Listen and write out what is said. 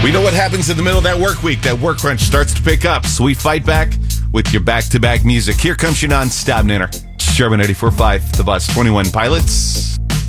We know what happens in the middle of that work week. That work crunch starts to pick up. So we fight back with your back-to-back music. Here comes your non-stop ninner. Sherman 84.5, The Bus, 21 Pilots.